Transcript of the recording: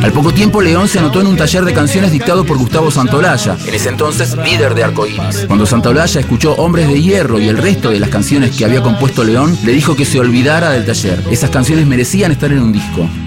Al poco tiempo, León se anotó en un taller de canciones dictado por Gustavo Santaolalla, en ese entonces líder de Arcoíris. Cuando Santaolalla escuchó Hombres de Hierro y el resto de las canciones que había compuesto León, le dijo que se olvidara del taller. Esas canciones merecían estar en un disco.